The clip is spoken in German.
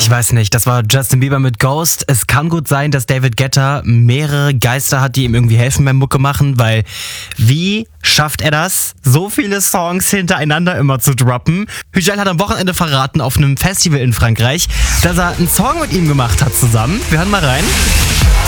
Ich weiß nicht, das war Justin Bieber mit Ghost. Es kann gut sein, dass David Guetta mehrere Geister hat, die ihm irgendwie helfen beim Mucke machen, weil wie schafft er das, so viele Songs hintereinander immer zu droppen? Hügel hat am Wochenende verraten auf einem Festival in Frankreich, dass er einen Song mit ihm gemacht hat zusammen. Wir hören mal rein.